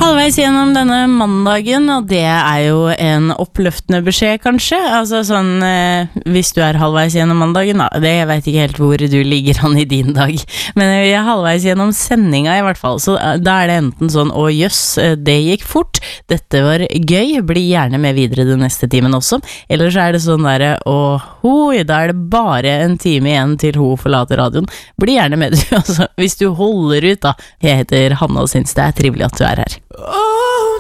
Halvveis gjennom denne mandagen, og det jo en oppløftende beskjed kanskje, altså sånn, hvis du halvveis gjennom mandagen da, jeg vet ikke helt hvor du ligger an I din dag, men vi halvveis gjennom sendinga I hvert fall, så da det enten sånn, å jøss, det gikk fort, dette var gøy, bli gjerne med videre den neste timen også, eller så det sånn der, hoi, da det bare en time igjen til ho forlater radioen, bli gjerne med, altså, hvis du holder ut da, jeg heter Hanna og synes det trivelig at du her.